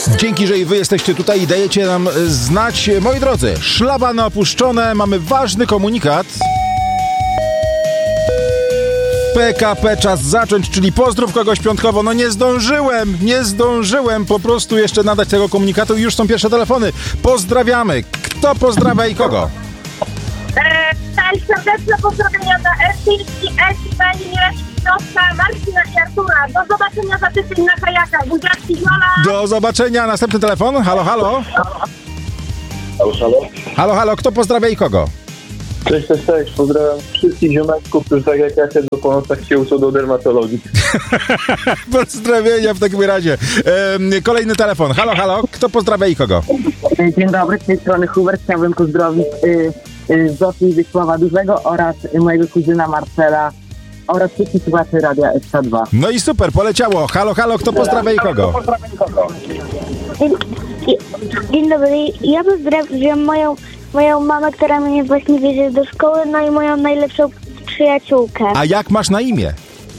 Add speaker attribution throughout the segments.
Speaker 1: Dzięki, że i wy jesteście tutaj i dajecie nam znać. Moi drodzy, szlabany opuszczone, mamy ważny komunikat. PKP czas zacząć, czyli pozdrów kogoś piątkowo. No nie zdążyłem po prostu jeszcze nadać tego komunikatu i już są pierwsze telefony. Pozdrawiamy. Kto pozdrawia i kogo?
Speaker 2: Cześć, serdeczne pozdrowienia dla Esti, Pani, Piotra, Marcina i Artura. Do zobaczenia za tydzień na kajakach. Buziaczki, Jola. Do zobaczenia.
Speaker 1: Następny telefon. Halo, halo. Halo, kto pozdrawia i kogo?
Speaker 3: Cześć. Pozdrawiam wszystkich ziomeczków, którzy tak jak ja się do północach się uczą do dermatologii.
Speaker 1: Pozdrowienia w takim razie. Kolejny telefon. Halo, kto pozdrawia i kogo?
Speaker 4: Dzień dobry, z tej strony Hubert. Chciałbym pozdrowić Zofii Wiesława Dużego oraz mojego kuzyna Marcela oraz wszystkich słuchaczy Radia SK2.
Speaker 1: No i super, poleciało. Halo, kto pozdrawia i kogo?
Speaker 5: Dzień dobry, ja pozdrawiam moją mamę, która mnie właśnie wiezie do szkoły, no i moją najlepszą przyjaciółkę.
Speaker 1: A jak masz na imię?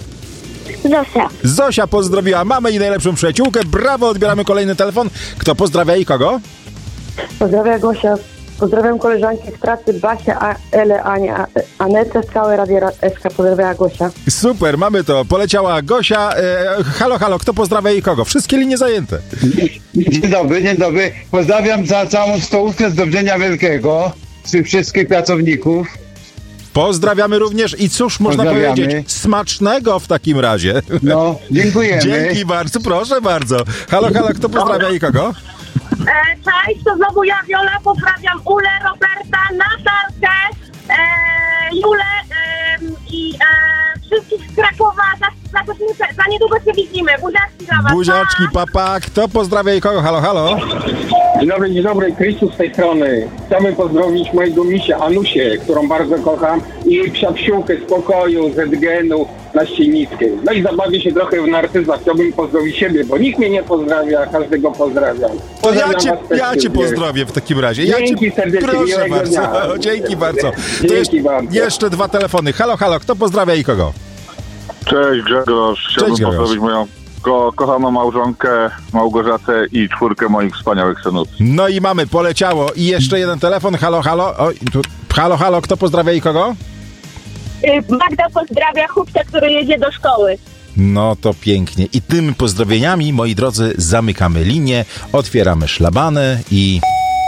Speaker 1: Zosia pozdrowiła mamę i najlepszą przyjaciółkę. Brawo, odbieramy kolejny telefon. Kto pozdrawia i kogo?
Speaker 6: Pozdrawiam Gosia. Pozdrawiam koleżanki z pracy, Basię, Elę, Anię, Anetę, całe Radio SK. Pozdrawiam Gosia.
Speaker 1: Super, mamy to. Poleciała Gosia. Halo, kto pozdrawia i kogo? Wszystkie linie zajęte.
Speaker 7: Dzień dobry. Pozdrawiam za całą stołówkę z Dobrzenia Wielkiego, wszystkich pracowników.
Speaker 1: Pozdrawiamy również i cóż można powiedzieć? Smacznego w takim razie.
Speaker 7: No, dziękujemy.
Speaker 1: Dzięki bardzo, proszę bardzo. Halo, kto pozdrawia i kogo?
Speaker 2: Cześć, to znowu ja, Wiola, pozdrawiam Ulę, Roberta, Natalkę, Julę i wszystkich z Krakowa. Za niedługo się widzimy. Buziaczki dla was.
Speaker 1: Buziaczki, papa. Kto pozdrawia i kogo? Halo.
Speaker 8: Dzień dobry, Krzysztof z tej strony. Chciałbym pozdrowić mojego misia Anusię, którą bardzo kocham, i jej psiapsiółkę z pokoju, z Edgenu na Ścienickiej. No i zabawię się trochę w narcyzach. Chciałbym pozdrowić siebie, bo nikt mnie nie pozdrawia, każdego pozdrawiam.
Speaker 1: To ja cię pozdrowię w takim razie.
Speaker 8: Dzięki serdecznie.
Speaker 1: Proszę bardzo. Dzięki bardzo. Jeszcze dwa telefony. Halo, kto pozdrawia i kogo?
Speaker 9: Cześć, Grzegorz. Chciałbym pozdrowić moją kochaną małżonkę Małgorzatę i 4 moich wspaniałych synów.
Speaker 1: No i poleciało. I jeszcze jeden telefon. Halo, kto pozdrawia i kogo?
Speaker 2: Magda pozdrawia chłopca, który jedzie do szkoły.
Speaker 1: No to pięknie. I tymi pozdrowieniami, moi drodzy, zamykamy linię, otwieramy szlabany i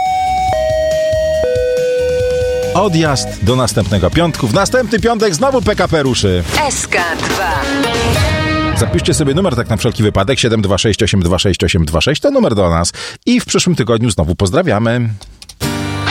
Speaker 1: odjazd do następnego piątku. W następny piątek znowu PKP ruszy.
Speaker 10: SK2.
Speaker 1: Zapiszcie sobie numer tak na wszelki wypadek 726 826 826, to numer do nas. I w przyszłym tygodniu znowu pozdrawiamy.